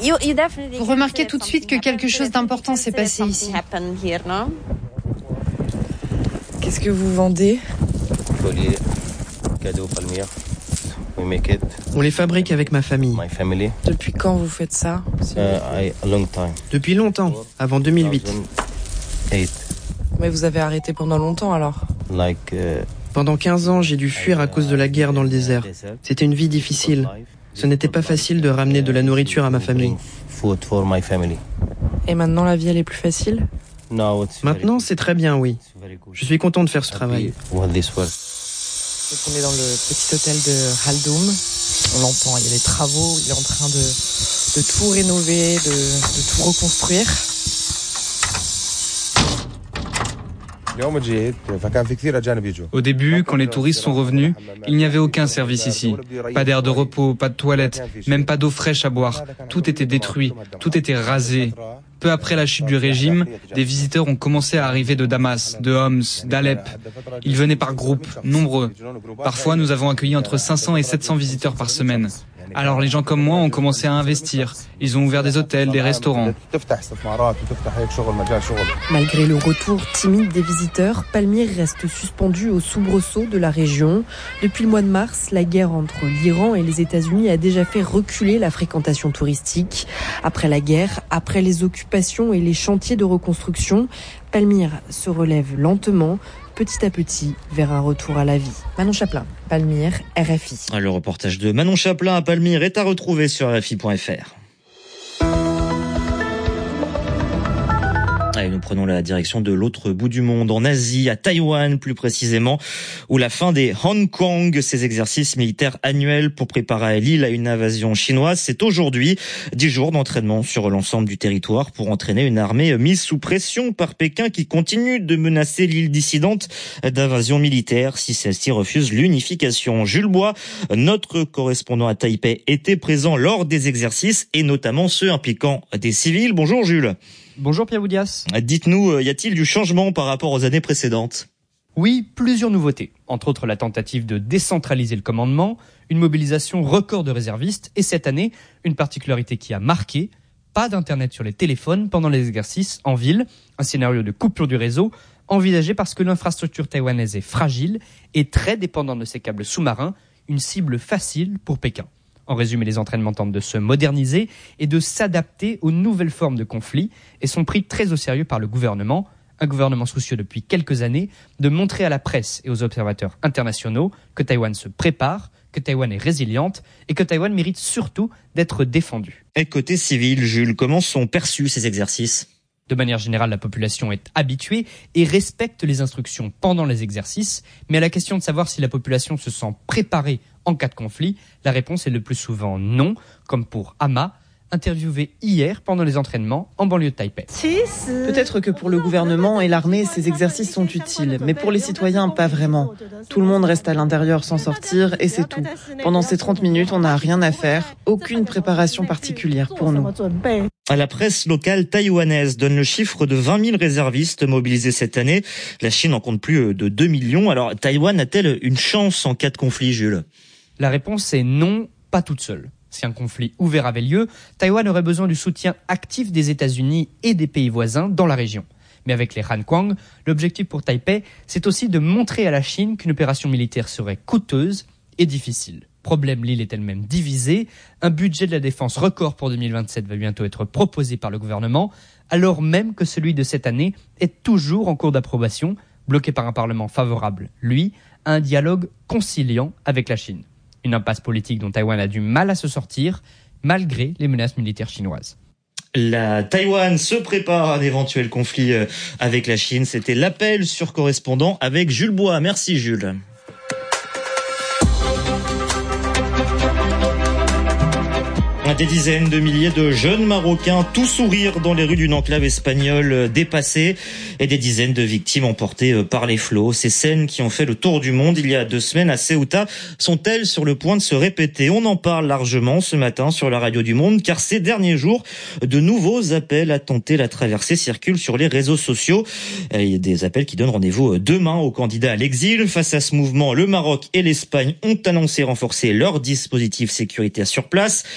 Vous remarquez tout de suite que quelque chose d'important s'est passé ici. Qu'est-ce que vous vendez ? Collier, cadeau Palmyre. We make it. On les fabrique avec ma famille. My family. Depuis quand vous faites ça ? A long time. Depuis longtemps, avant 2008. 2008. Mais vous avez arrêté pendant longtemps alors ? Pendant 15 ans, j'ai dû fuir à cause de la guerre dans le désert. C'était une vie difficile. Ce n'était pas facile de ramener de la nourriture à ma famille. Food for my family. Et maintenant la vie elle est plus facile ? Maintenant, c'est très bien, oui. Je suis content de faire ce travail. Donc on est dans le petit hôtel de Haldum. On l'entend, il y a les travaux, il est en train de tout rénover, de tout reconstruire. Au début, quand les touristes sont revenus, il n'y avait aucun service ici. Pas d'air de repos, pas de toilettes, même pas d'eau fraîche à boire. Tout était détruit, tout était rasé. Peu après la chute du régime, des visiteurs ont commencé à arriver de Damas, de Homs, d'Alep. Ils venaient par groupes, nombreux. Parfois, nous avons accueilli entre 500 et 700 visiteurs par semaine. Alors les gens comme moi ont commencé à investir. Ils ont ouvert des hôtels, des restaurants. Malgré le retour timide des visiteurs, Palmyre reste suspendu au soubresaut de la région. Depuis le mois de mars, la guerre entre l'Iran et les États-Unis a déjà fait reculer la fréquentation touristique. Après la guerre, après les occupations et les chantiers de reconstruction, Palmyre se relève lentement, petit à petit, vers un retour à la vie. Manon Chaplin, Palmyre, RFI. Le reportage de Manon Chaplin à Palmyre est à retrouver sur RFI.fr. Et nous prenons la direction de l'autre bout du monde, en Asie, à Taïwan plus précisément, où la fin des Hong Kong, ces exercices militaires annuels pour préparer l'île à une invasion chinoise, c'est aujourd'hui 10 jours d'entraînement sur l'ensemble du territoire pour entraîner une armée mise sous pression par Pékin qui continue de menacer l'île dissidente d'invasion militaire si celle-ci refuse l'unification. Jules Bois, notre correspondant à Taipei, était présent lors des exercices et notamment ceux impliquant des civils. Bonjour Jules. Bonjour Pierre Boudias. Dites-nous, y a-t-il du changement par rapport aux années précédentes ? Oui, plusieurs nouveautés. Entre autres, la tentative de décentraliser le commandement, une mobilisation record de réservistes et cette année, une particularité qui a marqué, pas d'internet sur les téléphones pendant les exercices en ville, un scénario de coupure du réseau envisagé parce que l'infrastructure taïwanaise est fragile et très dépendante de ses câbles sous-marins, une cible facile pour Pékin. En résumé, les entraînements tentent de se moderniser et de s'adapter aux nouvelles formes de conflits et sont pris très au sérieux par le gouvernement, un gouvernement soucieux depuis quelques années de montrer à la presse et aux observateurs internationaux que Taïwan se prépare, que Taïwan est résiliente et que Taïwan mérite surtout d'être défendue. Et côté civil, Jules, comment sont perçus ces exercices ? De manière générale, la population est habituée et respecte les instructions pendant les exercices, mais à la question de savoir si la population se sent préparée en cas de conflit, la réponse est le plus souvent non, comme pour Ama, interviewé hier pendant les entraînements en banlieue de Taipei. Peut-être que pour le gouvernement et l'armée, ces exercices sont utiles, mais pour les citoyens, pas vraiment. Tout le monde reste à l'intérieur sans sortir et c'est tout. Pendant ces 30 minutes, on n'a rien à faire, aucune préparation particulière pour nous. La presse locale taïwanaise donne le chiffre de 20 000 réservistes mobilisés cette année. La Chine en compte plus de 2 millions. Alors, Taïwan a-t-elle une chance en cas de conflit, Jules ? La réponse est non, pas toute seule. Si un conflit ouvert avait lieu, Taïwan aurait besoin du soutien actif des États-Unis et des pays voisins dans la région. Mais avec les Hankwang, l'objectif pour Taipei, c'est aussi de montrer à la Chine qu'une opération militaire serait coûteuse et difficile. Problème, l'île est elle-même divisée. Un budget de la défense record pour 2027 va bientôt être proposé par le gouvernement, alors même que celui de cette année est toujours en cours d'approbation, bloqué par un parlement favorable, lui, à un dialogue conciliant avec la Chine. Une impasse politique dont Taïwan a du mal à se sortir, malgré les menaces militaires chinoises. La Taïwan se prépare à un éventuel conflit avec la Chine. C'était l'appel sur correspondant avec Jules Bois. Merci Jules. Des dizaines de milliers de jeunes Marocains, tout sourire dans les rues d'une enclave espagnole dépassée et des dizaines de victimes emportées par les flots. Ces scènes qui ont fait le tour du monde il y a 2 semaines à Ceuta sont-elles sur le point de se répéter ? On en parle largement ce matin sur la radio du Monde car ces derniers jours, de nouveaux appels à tenter la traversée circulent sur les réseaux sociaux. Il y a des appels qui donnent rendez-vous demain aux candidats à l'exil. Face à ce mouvement, le Maroc et l'Espagne ont annoncé renforcer leur dispositif sécuritaire sur place. On va voir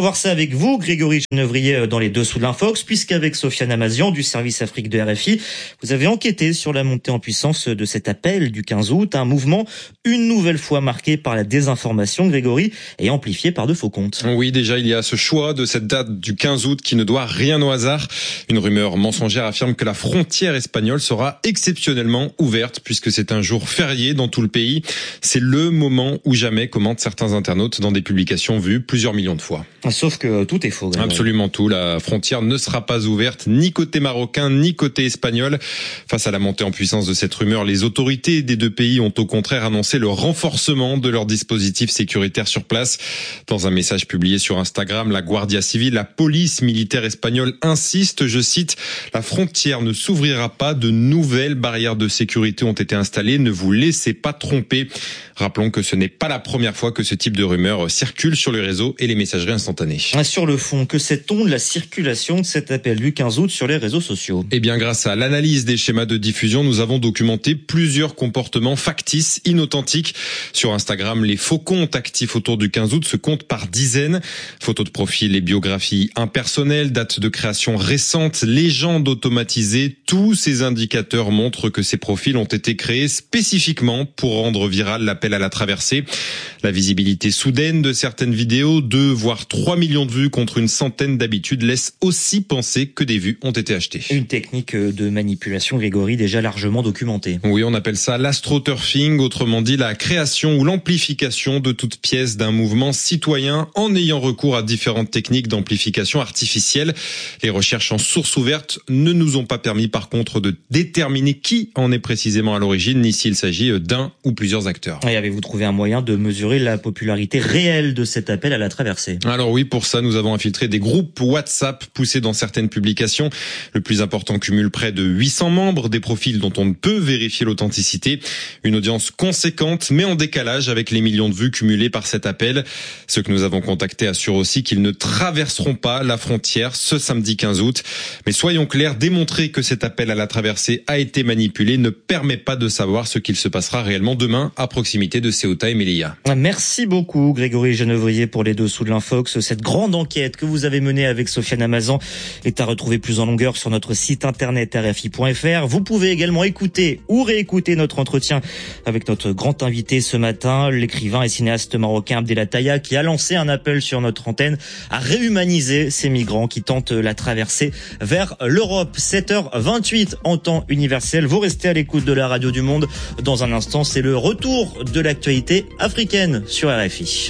voir ça avec vous, Grégory Genevrier, dans les dessous de l'Infox, puisqu'avec Sofiane Amazian du service Afrique de RFI, vous avez enquêté sur la montée en puissance de cet appel du 15 août, un mouvement une nouvelle fois marqué par la désinformation, Grégory, et amplifié par de faux comptes. Oui, déjà, il y a ce choix de cette date du 15 août qui ne doit rien au hasard. Une rumeur mensongère affirme que la frontière espagnole sera exceptionnellement ouverte puisque c'est un jour férié dans tout le pays. C'est le moment ou jamais, commentent certains internautes dans des publications vues plusieurs millions de fois. Sauf que tout est faux. Grégory. Absolument tout. La frontière ne sera pas ouverte ni côté marocain ni côté espagnol. Face à la montée en puissance de cette rumeur, les autorités des deux pays ont au contraire annoncé le renforcement de leurs dispositifs sécuritaires sur place. Dans un message publié sur Instagram, la Guardia Civile, la police militaire espagnole insiste, je cite, « La frontière ne s'ouvrira pas, de nouvelles barrières de sécurité ont été installées, ne vous laissez pas tromper ». Rappelons que ce n'est pas la première fois que ce type de rumeur circule sur les réseaux et les messageries instantanées. Sur le fond, que sait-on de la circulation de cet appel du 15 août sur les réseaux sociaux ? Eh bien, grâce à l'analyse des schémas de diffusion, nous avons documenté plusieurs comportements factices, inauthentiques. Sur Instagram, les faux comptes actifs autour du 15 août se comptent par dizaines. Photos de profil et biographies impersonnelles, dates de création récentes, légendes automatisées, tous ces indicateurs montrent que ces profils ont été créés spécifiquement pour rendre viral l'appel à la traversée. La visibilité soudaine de certaines vidéos, 2 voire 3 millions de vues contre une centaine d'habitudes, laisse aussi penser que des vues ont été achetées. Une technique de manipulation, Grégory, déjà largement documentée. Oui, on appelle ça l'astroturfing, autrement dit la création ou l'amplification de toute pièce d'un mouvement citoyen en ayant recours à différentes techniques d'amplification artificielle. Les recherches en source ouverte ne nous ont pas permis par contre de déterminer qui en est précisément à l'origine, ni s'il s'agit d'un ou plusieurs acteurs. Et avez-vous trouvé un moyen de mesurer la popularité réelle de cet appel à la traversée ? Alors oui, pour ça, nous avons infiltré des groupes WhatsApp poussés dans certaines publications. Le plus important cumule près de 800 membres, des profils dont on ne peut vérifier l'authenticité. Une audience conséquente, mais en décalage avec les millions de vues cumulées par cet appel. Ceux que nous avons contactés assurent aussi qu'ils ne traverseront pas la frontière ce samedi 15 août. Mais soyons clairs, démontrer que cet appel à la traversée a été manipulé ne permet pas de savoir ce qu'il se passera réellement demain à proximité de Ceuta et Melilla. Merci beaucoup Grégory Genevrier pour les dessous de l'Infox. Cette grande enquête que vous avez menée avec Sofiane Amazian est à retrouver plus en longueur sur notre site internet rfi.fr. Vous pouvez également écouter ou réécouter notre entretien avec notre grand invité ce matin, l'écrivain et cinéaste marocain Abdelataya, qui a lancé un appel sur notre antenne à réhumaniser ces migrants qui tentent la traversée vers l'Europe. 7h28 en temps universel. Vous restez à l'écoute de la radio du Monde. Dans un instant, c'est le retour de l'actualité africaine sur RFI.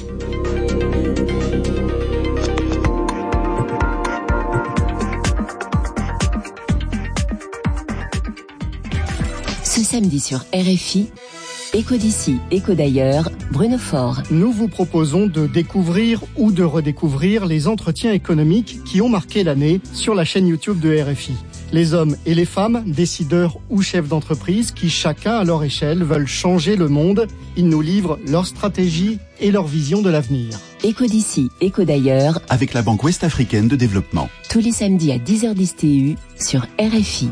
Ce samedi sur RFI, Écho d'ici, écho d'ailleurs, Bruno Faure. Nous vous proposons de découvrir ou de redécouvrir les entretiens économiques qui ont marqué l'année sur la chaîne YouTube de RFI. Les hommes et les femmes, décideurs ou chefs d'entreprise qui, chacun à leur échelle, veulent changer le monde. Ils nous livrent leur stratégie et leur vision de l'avenir. Écho d'ici, écho d'ailleurs, avec la Banque Ouest-Africaine de Développement. Tous les samedis à 10h10 TU sur RFI.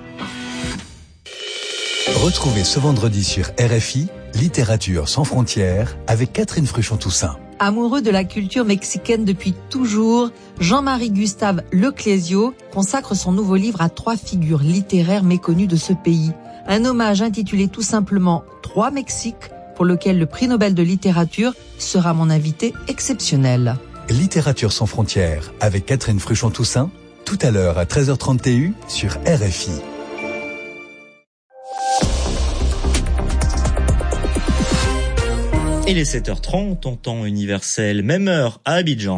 Retrouvez ce vendredi sur RFI, Littérature sans frontières, avec Catherine Fruchon-Toussaint. Amoureux de la culture mexicaine depuis toujours, Jean-Marie Gustave Leclésio consacre son nouveau livre à 3 figures littéraires méconnues de ce pays. Un hommage intitulé tout simplement 3 Mexiques, pour lequel le prix Nobel de littérature sera mon invité exceptionnel. Littérature sans frontières, avec Catherine Fruchon-Toussaint, tout à l'heure à 13h30 TU sur RFI. Et les 7h30 en temps universel, même heure à Abidjan.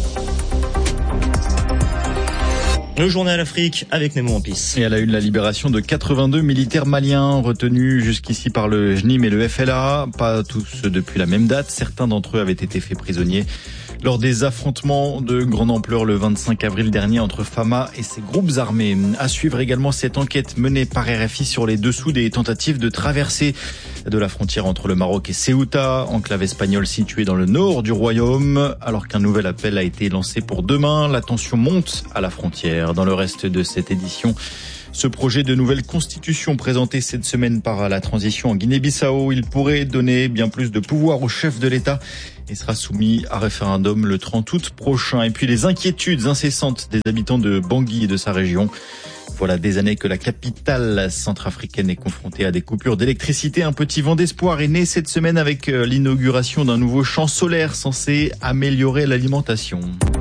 Le journal Afrique avec Nemo Ampis. Et à la une, la libération de 82 militaires maliens retenus jusqu'ici par le JNIM et le FLA. Pas tous depuis la même date. Certains d'entre eux avaient été faits prisonniers lors des affrontements de grande ampleur le 25 avril dernier entre Fama et ses groupes armés. À suivre également cette enquête menée par RFI sur les dessous des tentatives de traversée de la frontière entre le Maroc et Ceuta, enclave espagnole située dans le nord du royaume. Alors qu'un nouvel appel a été lancé pour demain, la tension monte à la frontière. Dans le reste de cette édition, Ce projet de nouvelle constitution présenté cette semaine par la transition en Guinée-Bissau, il pourrait donner bien plus de pouvoir au chef de l'État et sera soumis à référendum le 30 août prochain. Et puis les inquiétudes incessantes des habitants de Bangui et de sa région. Voilà des années que la capitale centrafricaine est confrontée à des coupures d'électricité. Un petit vent d'espoir est né cette semaine avec l'inauguration d'un nouveau champ solaire censé améliorer l'alimentation.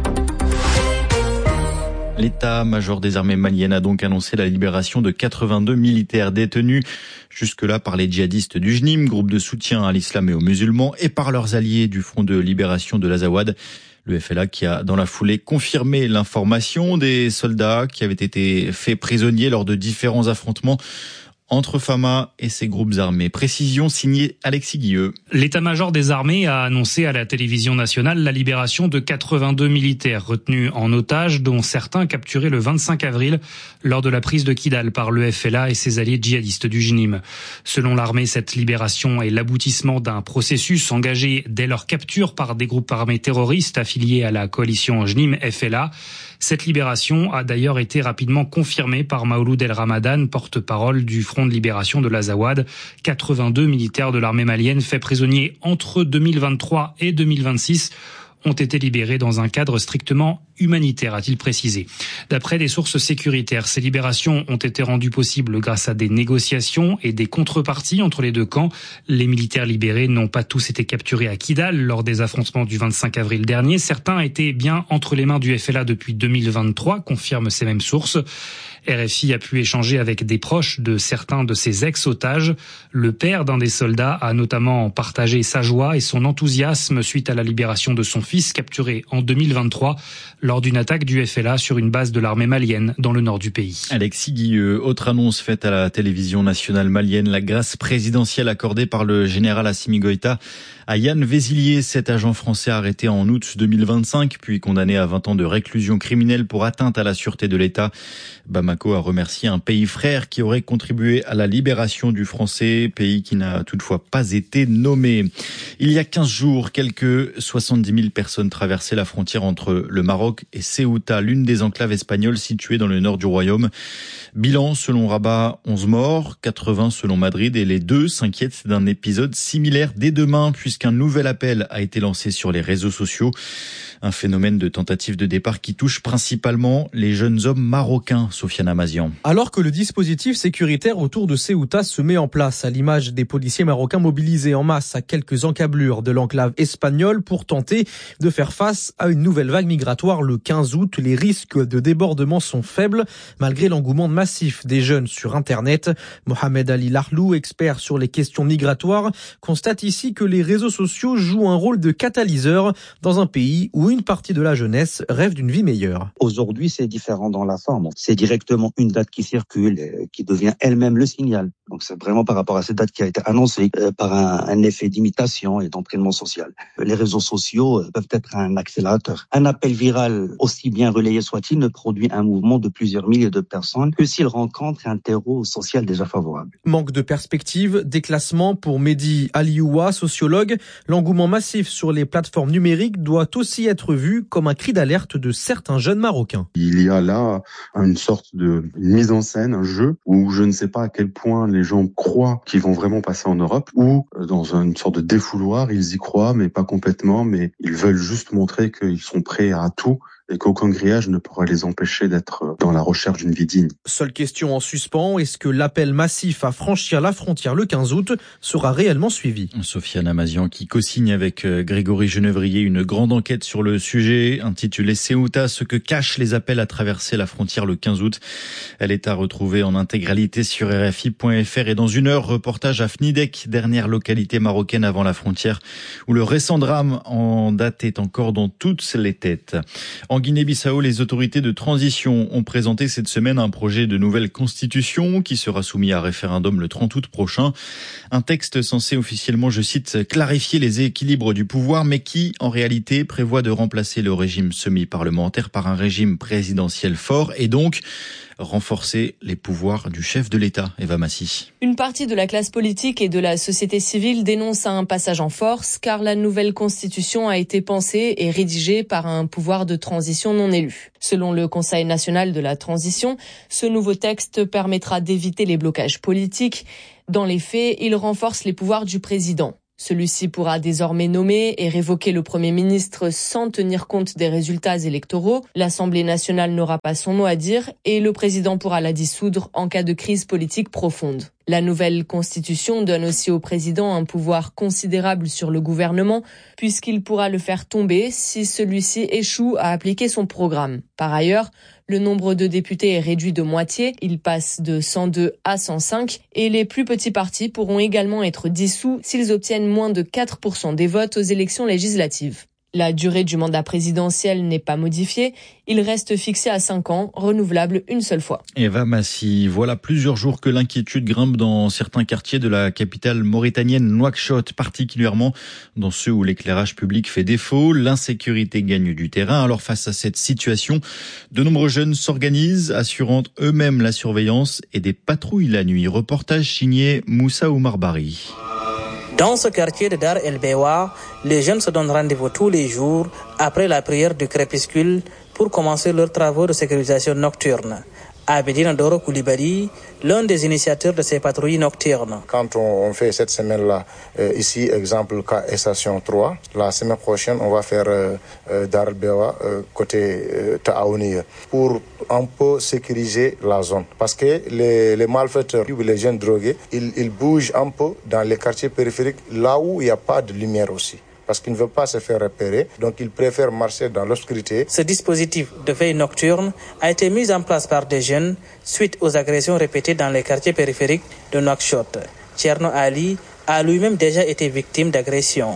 L'état-major des armées maliennes a donc annoncé la libération de 82 militaires détenus jusque-là par les djihadistes du JNIM, groupe de soutien à l'islam et aux musulmans, et par leurs alliés du Front de libération de l'Azawad. Le FLA qui a dans la foulée confirmé l'information des soldats qui avaient été faits prisonniers lors de différents affrontements entre Fama et ses groupes armés. Précision signée Alexis Guilleux. L'état-major des armées a annoncé à la télévision nationale la libération de 82 militaires retenus en otage, dont certains capturés le 25 avril lors de la prise de Kidal par le FLA et ses alliés djihadistes du JNIM. Selon l'armée, cette libération est l'aboutissement d'un processus engagé dès leur capture par des groupes armés terroristes affiliés à la coalition JNIM-FLA. Cette libération a d'ailleurs été rapidement confirmée par Maouloud El Ramadan, porte-parole du Front de libération de l'Azawad. 82 militaires de l'armée malienne faits prisonniers entre 2023 et 2026 ont été libérés dans un cadre strictement humanitaire, a-t-il précisé. D'après des sources sécuritaires, ces libérations ont été rendues possibles grâce à des négociations et des contreparties entre les deux camps. Les militaires libérés n'ont pas tous été capturés à Kidal lors des affrontements du 25 avril dernier. Certains étaient bien entre les mains du FLA depuis 2023, confirment ces mêmes sources. RFI a pu échanger avec des proches de certains de ces ex-otages. Le père d'un des soldats a notamment partagé sa joie et son enthousiasme suite à la libération de son fils capturé en 2023 lors d'une attaque du FLA sur une base de l'armée malienne dans le nord du pays. Alexis Guilleux, autre annonce faite à la télévision nationale malienne, la grâce présidentielle accordée par le général Assimi Goïta à Yann Vézilier, cet agent français arrêté en août 2025, puis condamné à 20 ans de réclusion criminelle pour atteinte à la sûreté de l'État. Bamako a remercié un pays frère qui aurait contribué à la libération du Français, pays qui n'a toutefois pas été nommé. Il y a 15 jours, quelques 70 000 personnes traversaient la frontière entre le Maroc et Ceuta, l'une des enclaves espagnoles situées dans le nord du royaume. Bilan, selon Rabat, 11 morts, 80 selon Madrid, et les deux s'inquiètent d'un épisode similaire dès demain, puisqu'un nouvel appel a été lancé sur les réseaux sociaux. Un phénomène de tentative de départ qui touche principalement les jeunes hommes marocains, Sofiane Amazian. Alors que le dispositif sécuritaire autour de Ceuta se met en place, à l'image des policiers marocains mobilisés en masse à quelques encablures de l'enclave espagnole pour tenter de faire face à une nouvelle vague migratoire le 15 août, les risques de débordement sont faibles malgré l'engouement massif des jeunes sur Internet. Mohamed Ali Lahlou, expert sur les questions migratoires, constate ici que les réseaux sociaux jouent un rôle de catalyseur dans un pays où une partie de la jeunesse rêve d'une vie meilleure. Aujourd'hui, c'est différent dans la forme. C'est directement une date qui circule, qui devient elle-même le signal. Donc c'est vraiment par rapport à cette date qui a été annoncée par un effet d'imitation et d'entraînement social. Les réseaux sociaux peuvent être un accélérateur. Un appel viral, aussi bien relayé soit-il, ne produit un mouvement de plusieurs milliers de personnes que s'il rencontre un terreau social déjà favorable. Manque de perspective, déclassement pour Mehdi Alioua, sociologue. L'engouement massif sur les plateformes numériques doit aussi être vu comme un cri d'alerte de certains jeunes Marocains. Il y a là une sorte de mise en scène, un jeu où je ne sais pas à quel point les gens croient qu'ils vont vraiment passer en Europe, ou dans une sorte de défouloir, ils y croient mais pas complètement, mais ils veulent juste montrer qu'ils sont prêts à tout et qu'aucun grillage ne pourra les empêcher d'être dans la recherche d'une vie digne. Seule question en suspens, est-ce que l'appel massif à franchir la frontière le 15 août sera réellement suivi ? Sofiane Amazian qui co-signe avec Grégory Genevrier une grande enquête sur le sujet intitulée Ceuta, ce que cachent les appels à traverser la frontière le 15 août. Elle est à retrouver en intégralité sur RFI.fr et dans une heure, reportage à Fnidek, dernière localité marocaine avant la frontière, où le récent drame en date est encore dans toutes les têtes. En Guinée-Bissau, les autorités de transition ont présenté cette semaine un projet de nouvelle constitution qui sera soumis à référendum le 30 août prochain. Un texte censé officiellement, je cite, clarifier les équilibres du pouvoir, mais qui, en réalité, prévoit de remplacer le régime semi-parlementaire par un régime présidentiel fort et donc renforcer les pouvoirs du chef de l'État. Eva Massy. Une partie de la classe politique et de la société civile dénonce un passage en force car la nouvelle constitution a été pensée et rédigée par un pouvoir de transition transition non élu. Selon le Conseil national de la transition, ce nouveau texte permettra d'éviter les blocages politiques. Dans les faits, il renforce les pouvoirs du président. Celui-ci pourra désormais nommer et révoquer le Premier ministre sans tenir compte des résultats électoraux. L'Assemblée nationale n'aura pas son mot à dire et le président pourra la dissoudre en cas de crise politique profonde. La nouvelle constitution donne aussi au président un pouvoir considérable sur le gouvernement puisqu'il pourra le faire tomber si celui-ci échoue à appliquer son programme. Par ailleurs, le nombre de députés est réduit de moitié, il passe de 102 à 105 et les plus petits partis pourront également être dissous s'ils obtiennent moins de 4% des votes aux élections législatives. La durée du mandat présidentiel n'est pas modifiée, il reste fixé à 5 ans, renouvelable une seule fois. Eva Massi, voilà plusieurs jours que l'inquiétude grimpe dans certains quartiers de la capitale mauritanienne Nouakchott, particulièrement dans ceux où l'éclairage public fait défaut. L'insécurité gagne du terrain. Alors face à cette situation, de nombreux jeunes s'organisent, assurant eux-mêmes la surveillance et des patrouilles la nuit. Reportage signé Moussa Oumar-Bari. Dans ce quartier de Dar El Bewa, les jeunes se donnent rendez-vous tous les jours après la prière du crépuscule pour commencer leurs travaux de sécurisation nocturne. Abedine Doro Koulibaly, l'un des initiateurs de ces patrouilles nocturnes. Quand on fait cette semaine-là, ici, exemple, cas station 3, la semaine prochaine, on va faire Dar El Bewa côté Taouni pour un peu sécuriser la zone. Parce que les malfaiteurs, les jeunes drogués, ils bougent un peu dans les quartiers périphériques, là où il n'y a pas de lumière aussi. Parce qu'ils ne veulent pas se faire repérer, donc ils préfèrent marcher dans l'obscurité. Ce dispositif de veille nocturne a été mis en place par des jeunes suite aux agressions répétées dans les quartiers périphériques de Nouakchott. Tcherno Ali a lui-même déjà été victime d'agressions.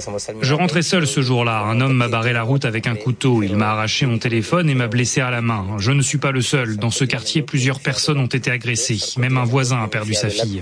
Je rentrais seul ce jour-là. Un homme m'a barré la route avec un couteau. Il m'a arraché mon téléphone et m'a blessé à la main. Je ne suis pas le seul. Dans ce quartier, plusieurs personnes ont été agressées. Même un voisin a perdu sa fille.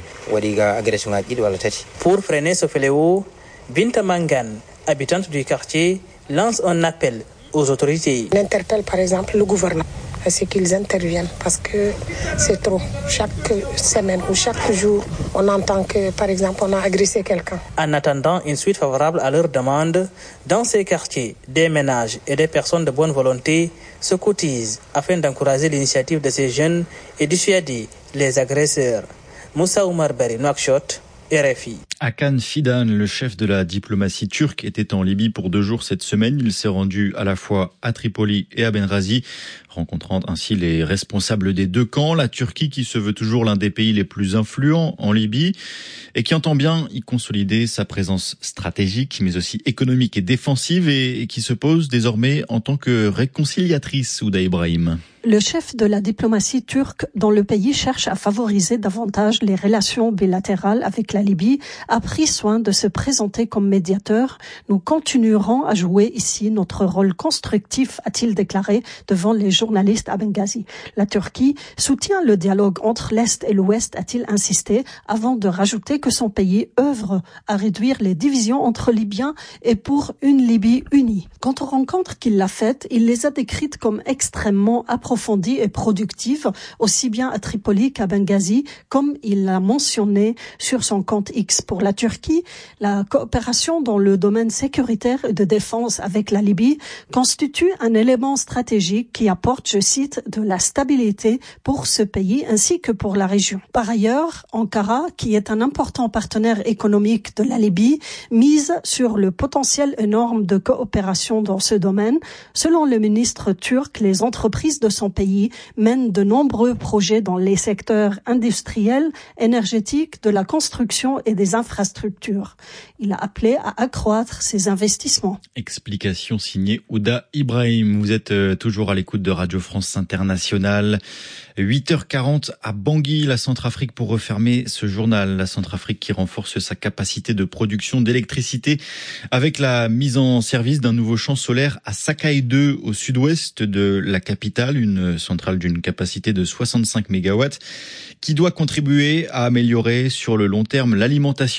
Pour freiner ce fléau, Binta Mangan, habitante du quartier, lance un appel aux autorités. On interpelle par exemple le gouvernement à ce qu'ils interviennent parce que c'est trop. Chaque semaine ou chaque jour, on entend que par exemple on a agressé quelqu'un. En attendant une suite favorable à leurs demandes, dans ces quartiers, des ménages et des personnes de bonne volonté se cotisent afin d'encourager l'initiative de ces jeunes et dissuader les agresseurs. Moussa Oumar-Bari, Nouakchott, RFI. Hakan Fidan, le chef de la diplomatie turque, était en Libye pour 2 jours cette semaine. Il s'est rendu à la fois à Tripoli et à Benghazi, rencontrant ainsi les responsables des deux camps. La Turquie, qui se veut toujours l'un des pays les plus influents en Libye et qui entend bien y consolider sa présence stratégique, mais aussi économique et défensive, et qui se pose désormais en tant que réconciliatrice. Ouda Ibrahim. Le chef de la diplomatie turque dans le pays cherche à favoriser davantage les relations bilatérales avec la Libye, a pris soin de se présenter comme médiateur. Nous continuerons à jouer ici notre rôle constructif, a-t-il déclaré devant les journalistes à Benghazi. La Turquie soutient le dialogue entre l'Est et l'Ouest, a-t-il insisté, avant de rajouter que son pays œuvre à réduire les divisions entre Libyens et pour une Libye unie. Quant aux rencontres qu'il a faites, il les a décrites comme extrêmement approfondies et productives, aussi bien à Tripoli qu'à Benghazi, comme il l'a mentionné sur son compte X. Pour la Turquie, la coopération dans le domaine sécuritaire et de défense avec la Libye constitue un élément stratégique qui apporte, je cite, de la stabilité pour ce pays ainsi que pour la région. Par ailleurs, Ankara, qui est un important partenaire économique de la Libye, mise sur le potentiel énorme de coopération dans ce domaine. Selon le ministre turc, les entreprises de son pays mènent de nombreux projets dans les secteurs industriels, énergétiques, de la construction et des infrastructures. Il a appelé à accroître ses investissements. Explication signée Ouda Ibrahim. Vous êtes toujours à l'écoute de Radio France Internationale. 8h40 à Bangui, la Centrafrique, pour refermer ce journal. La Centrafrique qui renforce sa capacité de production d'électricité avec la mise en service d'un nouveau champ solaire à Sakai 2 au sud-ouest de la capitale, une centrale d'une capacité de 65 MW qui doit contribuer à améliorer sur le long terme l'alimentation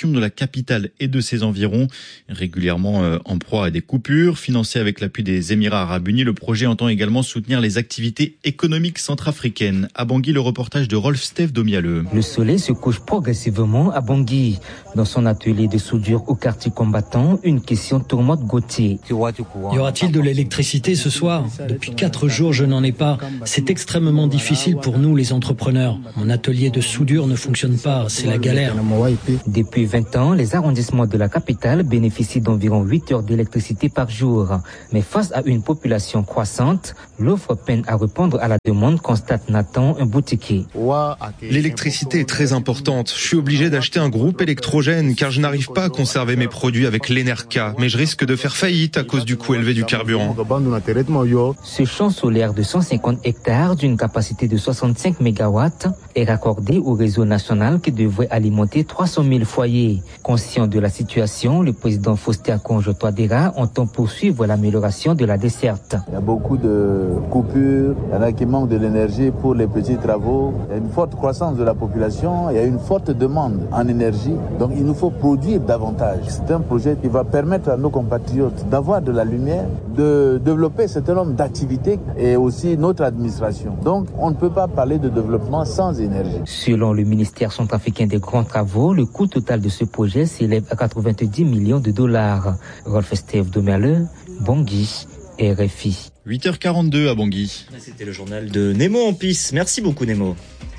population de la capitale et de ses environs, régulièrement en proie à des coupures. Financé avec l'appui des Émirats arabes unis, le projet entend également soutenir les activités économiques centrafricaines. À Bangui, le reportage de Rolf Steve Domialeux. Le soleil se couche progressivement à Bangui. Dans son atelier de soudure au quartier combattant, une question tourmente Gauthier. Y aura-t-il de l'électricité ce soir ? Depuis 4 jours, je n'en ai pas. C'est extrêmement difficile pour nous, les entrepreneurs. Mon atelier de soudure ne fonctionne pas, c'est la galère. Depuis 20 ans, les arrondissements de la capitale bénéficient d'environ 8 heures d'électricité par jour. Mais face à une population croissante, l'offre peine à répondre à la demande, constate Nathan, un boutiquier. L'électricité est très importante. Je suis obligé d'acheter un groupe électrogène car je n'arrive pas à conserver mes produits avec l'Enerca, mais je risque de faire faillite à cause du coût élevé du carburant. Ce champ solaire de 150 hectares d'une capacité de 65 MW est raccordé au réseau national qui devrait alimenter 300 000 foyers. Conscient de la situation, le président Faustin Conjo-Touadéra entend poursuivre l'amélioration de la desserte. Il y a beaucoup de coupures, il y en a qui manquent de l'énergie pour les petits travaux. Il y a une forte croissance de la population, il y a une forte demande en énergie. Donc il nous faut produire davantage. C'est un projet qui va permettre à nos compatriotes d'avoir de la lumière, de développer un certain nombre d'activités et aussi notre administration. Donc on ne peut pas parler de développement sans énergie. Selon le ministère centrafricain des grands travaux, le coût total de ce projet s'élève à 90 millions de dollars. Rolf Steve Domerle, Bangui, RFI. 8h42 à Bangui. C'était le journal de Nemo en piste. Merci beaucoup Nemo.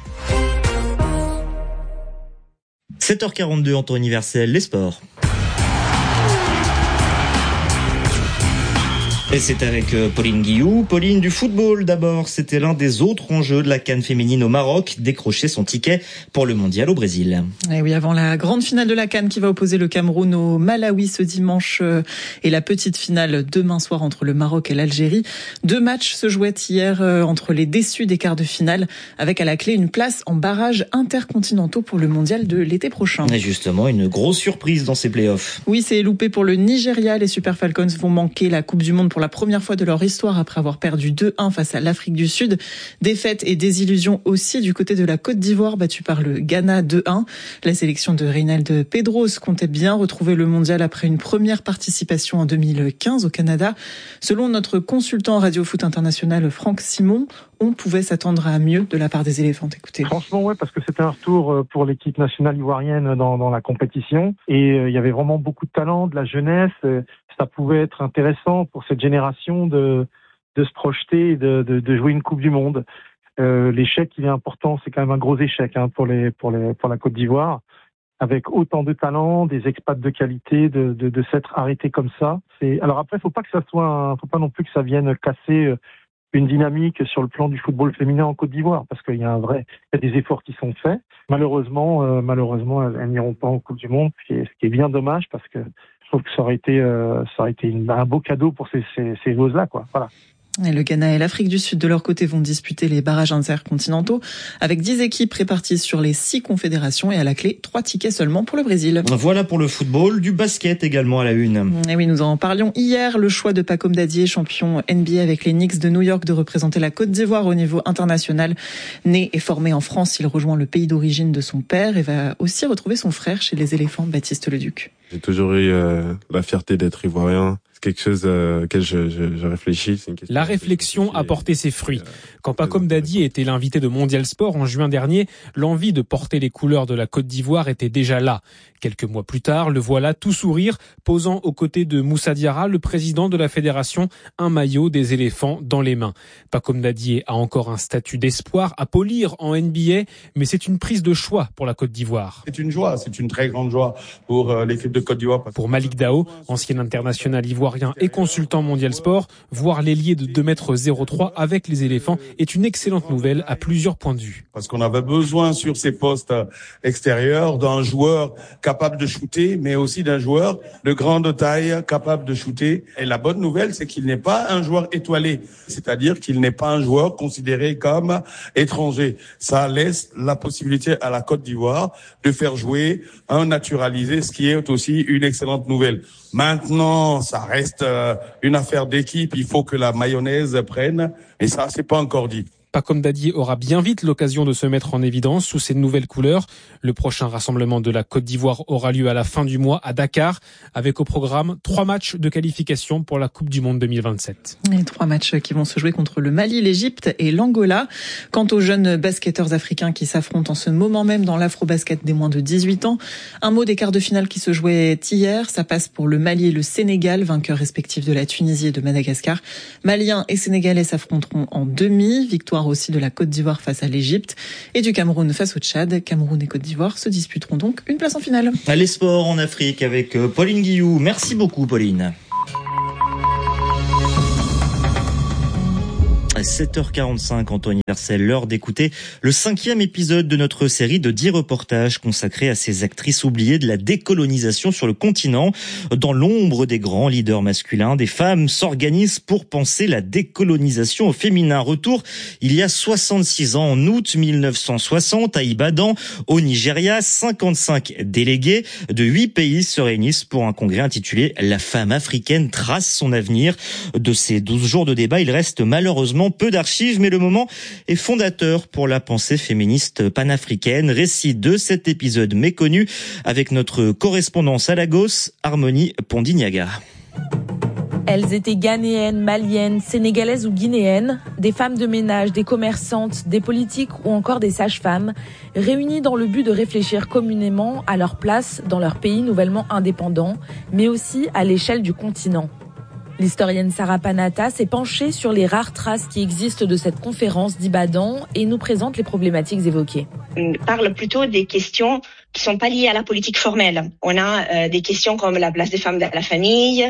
7h42 en temps universel, les sports. Et c'est avec Pauline Guillou. Pauline, du football d'abord. C'était l'un des autres enjeux de la CAN féminine au Maroc, décrocher son ticket pour le mondial au Brésil. Et oui, avant la grande finale de la CAN qui va opposer le Cameroun au Malawi ce dimanche et la petite finale demain soir entre le Maroc et l'Algérie. 2 matchs se jouaient hier entre les déçus des quarts de finale, avec à la clé une place en barrages intercontinentaux pour le mondial de l'été prochain. Et justement, une grosse surprise dans ces playoffs. Oui, c'est loupé pour le Nigeria. Les Super Falcons vont manquer la Coupe du Monde pour la première fois de leur histoire après avoir perdu 2-1 face à l'Afrique du Sud. Défaite et désillusion aussi du côté de la Côte d'Ivoire, battue par le Ghana 2-1. La sélection de Reynald Pedros comptait bien retrouver le mondial après une première participation en 2015 au Canada. Selon notre consultant Radio Foot International Franck Simon, on pouvait s'attendre à mieux de la part des éléphants. Écoutez. Franchement, ouais, parce que c'était un retour pour l'équipe nationale ivoirienne dans la compétition. Et il y avait vraiment beaucoup de talent, de la jeunesse. Ça pouvait être intéressant pour cette génération de se projeter et de jouer une Coupe du Monde. L'échec, il est important, c'est quand même un gros échec pour la Côte d'Ivoire. Avec autant de talent, des expats de qualité, de s'être arrêté comme ça. Alors après, faut pas non plus que ça vienne casser une dynamique sur le plan du football féminin en Côte d'Ivoire, parce qu'il y a des efforts qui sont faits. Malheureusement, elles n'iront pas en Coupe du Monde, ce qui est bien dommage, parce que je trouve que ça aurait été un beau cadeau pour ces joueuses-là, quoi. Voilà. Et le Ghana et l'Afrique du Sud, de leur côté, vont disputer les barrages intercontinentaux avec 10 équipes réparties sur les 6 confédérations et à la clé 3 tickets seulement pour le Brésil. Voilà pour le football, du basket également à la une. Et oui, nous en parlions hier, le choix de Pacome Dadié, champion NBA avec les Knicks de New York, de représenter la Côte d'Ivoire au niveau international. Né et formé en France, il rejoint le pays d'origine de son père et va aussi retrouver son frère chez les éléphants, Baptiste Leduc. J'ai toujours eu la fierté d'être ivoirien. C'est quelque chose auquel je réfléchis. La réflexion a porté ses fruits. Quand Pacome Dadié était l'invité de Mondial Sport en juin dernier, l'envie de porter les couleurs de la Côte d'Ivoire était déjà là. Quelques mois plus tard, le voilà tout sourire, posant aux côtés de Moussa Diarra, le président de la fédération, un maillot des éléphants dans les mains. Pacome Dadié a encore un statut d'espoir à polir en NBA, mais c'est une prise de choix pour la Côte d'Ivoire. C'est une joie, c'est une très grande joie pour l'équipe de Côte d'Ivoire. Pour Malik Dao, ancien international ivoirien et consultant Mondial Sport, voir l'ailier de 2,03 m avec les éléphants est une excellente nouvelle à plusieurs points de vue. Parce qu'on avait besoin sur ces postes extérieurs d'un joueur capable de shooter, mais aussi d'un joueur de grande taille capable de shooter. Et la bonne nouvelle, c'est qu'il n'est pas un joueur étoilé, c'est-à-dire qu'il n'est pas un joueur considéré comme étranger. Ça laisse la possibilité à la Côte d'Ivoire de faire jouer un naturalisé, ce qui est aussi une excellente nouvelle. Maintenant, ça reste une affaire d'équipe. Il faut que la mayonnaise prenne, et ça, c'est pas encore dit. Pacome Dadi aura bien vite l'occasion de se mettre en évidence sous ses nouvelles couleurs. Le prochain rassemblement de la Côte d'Ivoire aura lieu à la fin du mois à Dakar, avec au programme 3 matchs de qualification pour la Coupe du Monde 2027. Les 3 matchs qui vont se jouer contre le Mali, l'Égypte et l'Angola. Quant aux jeunes basketteurs africains qui s'affrontent en ce moment même dans l'Afrobasket des moins de 18 ans, un mot des quarts de finale qui se jouaient hier. Ça passe pour le Mali et le Sénégal, vainqueurs respectifs de la Tunisie et de Madagascar. Maliens et Sénégalais s'affronteront en demi. Victoire aussi de la Côte d'Ivoire face à l'Égypte et du Cameroun face au Tchad. Cameroun et Côte d'Ivoire se disputeront donc une place en finale. Les sports en Afrique avec Pauline Guillou. Merci beaucoup Pauline. 7h45, Anthony Vercel, l'heure d'écouter le 5e épisode de notre série de 10 reportages consacrés à ces actrices oubliées de la décolonisation sur le continent. Dans l'ombre des grands leaders masculins, des femmes s'organisent pour penser la décolonisation au féminin. Retour il y a 66 ans, en août 1960, à Ibadan, au Nigeria, 55 délégués de 8 pays se réunissent pour un congrès intitulé « La femme africaine trace son avenir ». De ces 12 jours de débat, il reste malheureusement peu d'archives, mais le moment est fondateur pour la pensée féministe panafricaine. Récit de cet épisode méconnu avec notre correspondance à Lagos, Harmonie Pondignaga. Elles étaient ghanéennes, maliennes, sénégalaises ou guinéennes, des femmes de ménage, des commerçantes, des politiques ou encore des sages-femmes, réunies dans le but de réfléchir communément à leur place dans leur pays nouvellement indépendant, mais aussi à l'échelle du continent. L'historienne Sarah Panata s'est penchée sur les rares traces qui existent de cette conférence d'Ibadan et nous présente les problématiques évoquées. On parle plutôt des questions qui sont pas liées à la politique formelle. On a des questions comme la place des femmes dans la famille,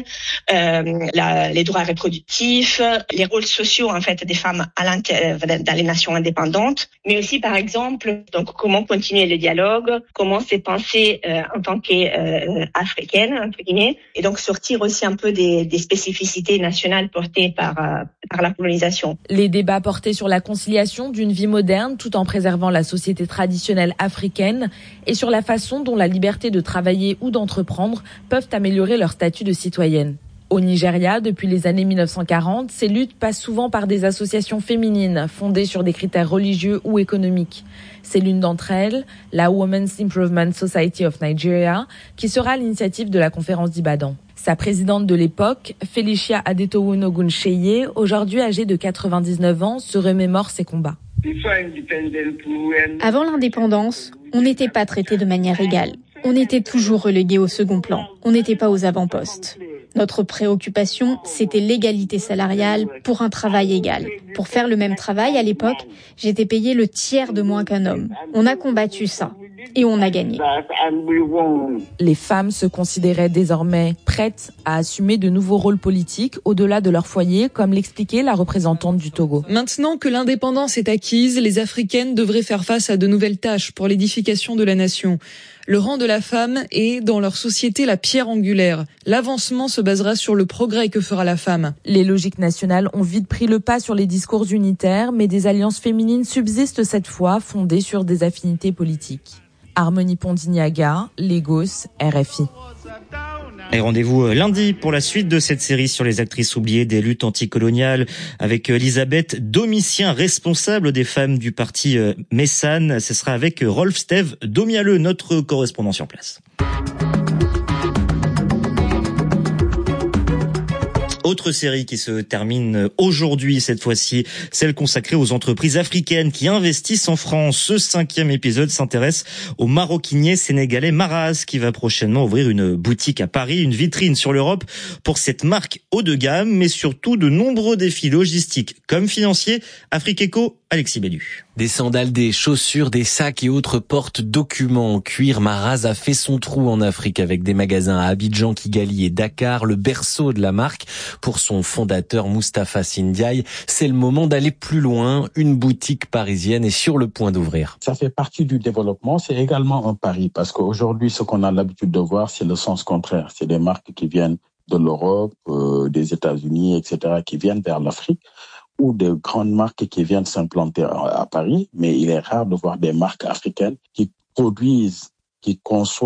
les droits reproductifs, les rôles sociaux en fait des femmes dans les nations indépendantes, mais aussi par exemple donc comment continuer le dialogue, comment se penser en tant qu'africaine entre guillemets, et donc sortir aussi un peu des spécificités nationales portées par la colonisation. Les débats portaient sur la conciliation d'une vie moderne tout en préservant la société traditionnelle africaine et sur la façon dont la liberté de travailler ou d'entreprendre peuvent améliorer leur statut de citoyenne. Au Nigeria, depuis les années 1940, ces luttes passent souvent par des associations féminines fondées sur des critères religieux ou économiques. C'est l'une d'entre elles, la Women's Improvement Society of Nigeria, qui sera à l'initiative de la conférence d'Ibadan. Sa présidente de l'époque, Felicia Adetoun Oguncheye, aujourd'hui âgée de 99 ans, se remémore ses combats. Avant l'indépendance, on n'était pas traité de manière égale. On était toujours relégué au second plan. On n'était pas aux avant-postes. Notre préoccupation, c'était l'égalité salariale pour un travail égal. Pour faire le même travail, à l'époque, j'étais payée le tiers de moins qu'un homme. On a combattu ça. Et on a gagné. Les femmes se considéraient désormais prêtes à assumer de nouveaux rôles politiques au-delà de leur foyer, comme l'expliquait la représentante du Togo. Maintenant que l'indépendance est acquise, les Africaines devraient faire face à de nouvelles tâches pour l'édification de la nation. Le rang de la femme est, dans leur société, la pierre angulaire. L'avancement se basera sur le progrès que fera la femme. Les logiques nationales ont vite pris le pas sur les discours unitaires, mais des alliances féminines subsistent cette fois, fondées sur des affinités politiques. Harmonie Pondignaga, Lagos, RFI. Et rendez-vous lundi pour la suite de cette série sur les actrices oubliées des luttes anticoloniales avec Elisabeth Domitien, responsable des femmes du parti Messane. Ce sera avec Rolf Steve Domialeux, notre correspondant sur place. Autre série qui se termine aujourd'hui, cette fois-ci, celle consacrée aux entreprises africaines qui investissent en France. Ce 5e épisode s'intéresse au maroquinier sénégalais Maraz, qui va prochainement ouvrir une boutique à Paris, une vitrine sur l'Europe pour cette marque haut de gamme, mais surtout de nombreux défis logistiques comme financiers. Afrique Eco, Alexis Bellu. Des sandales, des chaussures, des sacs et autres porte-documents en cuir, Maraz a fait son trou en Afrique avec des magasins à Abidjan, Kigali et Dakar, le berceau de la marque. Pour son fondateur Moustapha Sindiaye, c'est le moment d'aller plus loin. Une boutique parisienne est sur le point d'ouvrir. Ça fait partie du développement, c'est également un pari parce qu'aujourd'hui, ce qu'on a l'habitude de voir, c'est le sens contraire. C'est des marques qui viennent de l'Europe, des États-Unis, etc., qui viennent vers l'Afrique, ou de grandes marques qui viennent s'implanter à Paris, mais il est rare de voir des marques africaines qui produisent, qui conçoivent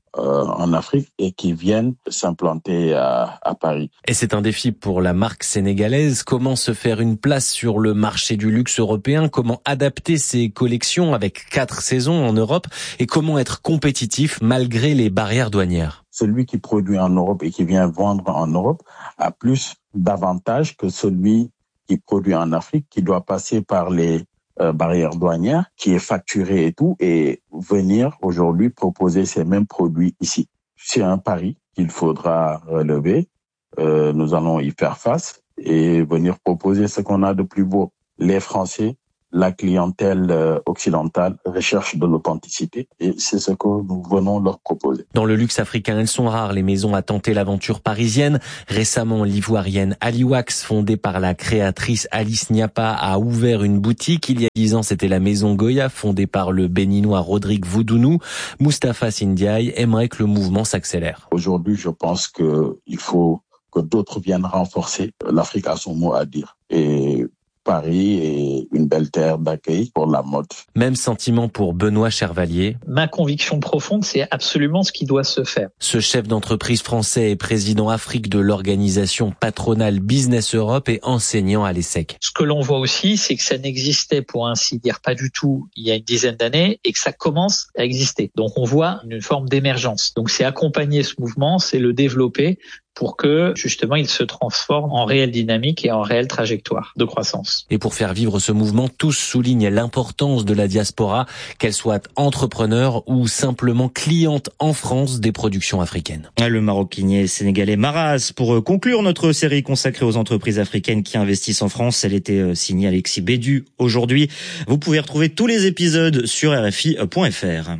en Afrique et qui viennent s'implanter à Paris. Et c'est un défi pour la marque sénégalaise. Comment se faire une place sur le marché du luxe européen? Comment adapter ses collections avec 4 saisons en Europe? Et comment être compétitif malgré les barrières douanières? Celui qui produit en Europe et qui vient vendre en Europe a plus d'avantages que celui qui produit en Afrique, qui doit passer par les barrières douanières, qui est facturé et tout, et venir aujourd'hui proposer ces mêmes produits ici. C'est un pari qu'il faudra relever. Nous allons y faire face et venir proposer ce qu'on a de plus beau. Les Français, la clientèle occidentale recherche de l'authenticité et c'est ce que nous venons leur proposer. Dans le luxe africain, elles sont rares les maisons à tenter l'aventure parisienne. Récemment, l'ivoirienne Aliwax, fondée par la créatrice Alice Niapa, a ouvert une boutique. Il y a 10 ans, c'était la maison Goya, fondée par le béninois Rodrigue Voudounou. Moustapha Sindiaye aimerait que le mouvement s'accélère. Aujourd'hui, je pense qu'il faut que d'autres viennent renforcer. L'Afrique a son mot à dire. Et Paris est une belle terre d'accueil pour la mode. Même sentiment pour Benoît Chervalier. Ma conviction profonde, c'est absolument ce qui doit se faire. Ce chef d'entreprise français est président Afrique de l'organisation patronale Business Europe et enseignant à l'ESSEC. Ce que l'on voit aussi, c'est que ça n'existait, pour ainsi dire, pas du tout il y a une dizaine d'années et que ça commence à exister. Donc on voit une forme d'émergence. Donc c'est accompagner ce mouvement, c'est le développer pour que, justement, il se transforme en réelle dynamique et en réelle trajectoire de croissance. Et pour faire vivre ce mouvement, tous soulignent l'importance de la diaspora, qu'elle soit entrepreneur ou simplement cliente en France des productions africaines. Le maroquinier sénégalais Maraz. Pour conclure notre série consacrée aux entreprises africaines qui investissent en France, elle était signée Alexis Bédu aujourd'hui. Vous pouvez retrouver tous les épisodes sur RFI.fr.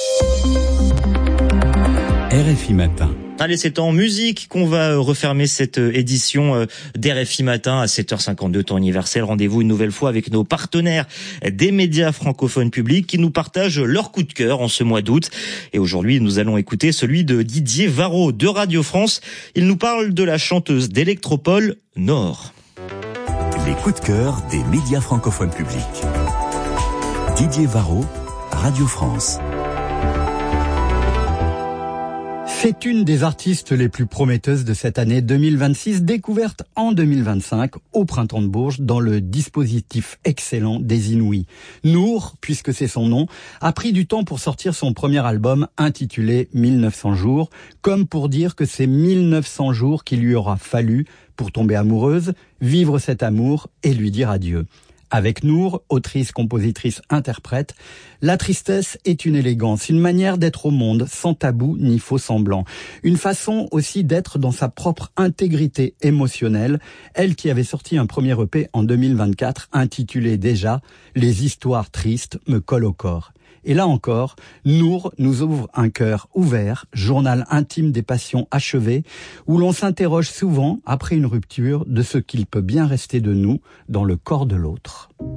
RFI Matin. Allez, c'est en musique qu'on va refermer cette édition d'RFI Matin à 7h52 temps universel. Rendez-vous une nouvelle fois avec nos partenaires des médias francophones publics qui nous partagent leur coup de cœur en ce mois d'août. Et aujourd'hui, nous allons écouter celui de Didier Varro de Radio France. Il nous parle de la chanteuse d'Electropole, Nord. Les coups de cœur des médias francophones publics. Didier Varro, Radio France. C'est une des artistes les plus prometteuses de cette année 2026, découverte en 2025 au Printemps de Bourges dans le dispositif excellent des Inouïs. Nour, puisque c'est son nom, a pris du temps pour sortir son premier album intitulé 1900 jours, comme pour dire que c'est 1900 jours qu'il lui aura fallu pour tomber amoureuse, vivre cet amour et lui dire adieu. Avec Nour, autrice, compositrice, interprète, la tristesse est une élégance, une manière d'être au monde, sans tabou ni faux semblant. Une façon aussi d'être dans sa propre intégrité émotionnelle, elle qui avait sorti un premier EP en 2024 intitulé déjà « Les histoires tristes me collent au corps ». Et là encore, Nour nous ouvre un cœur ouvert, journal intime des passions achevées, où l'on s'interroge souvent, après une rupture, de ce qu'il peut bien rester de nous dans le corps de l'autre.